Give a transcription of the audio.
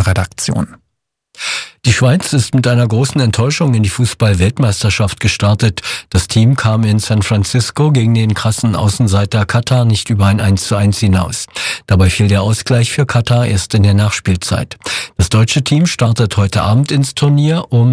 Redaktion. Die Schweiz ist mit einer großen Enttäuschung in die Fußball-Weltmeisterschaft gestartet. Das Team kam in San Francisco gegen den krassen Außenseiter Katar nicht über ein 1:1 hinaus. Dabei fiel der Ausgleich für Katar erst in der Nachspielzeit. Das deutsche Team startet heute Abend ins Turnier um